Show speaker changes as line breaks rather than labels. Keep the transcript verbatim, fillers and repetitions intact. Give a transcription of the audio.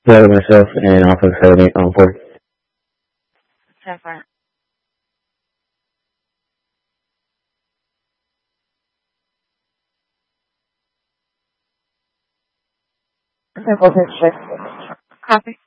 Taylor, myself, and Officer seventy on four.
ten four. ten four six six. Copy.